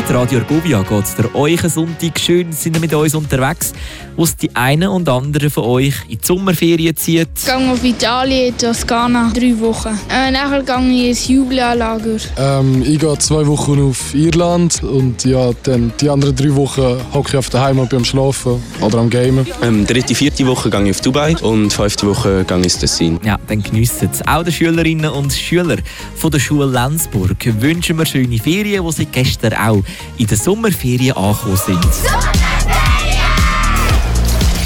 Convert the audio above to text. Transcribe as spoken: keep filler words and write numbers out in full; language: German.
mit Radio Argovia geht es der euch einen Sonntag schön, sind wir mit uns unterwegs, wo es die einen und anderen von euch in die Sommerferien zieht. Ich gehe auf Italien, Toskana, drei Wochen. Äh, nachher gehe ich ins Jubiläumlager. Ähm, ich gehe zwei Wochen auf Irland und ja, dann die anderen drei Wochen hocke ich auf der Heimat beim Schlafen oder am Gamen. Ähm, dritte, vierte Woche gehe ich auf Dubai und fünfte Woche gehe ich ins Tessin. Ja, dann geniessen es. Auch den Schülerinnen und Schülern von der Schule Lenzburg wünschen wir schöne Ferien, die seit gestern auch in der Sommerferien angekommen sind.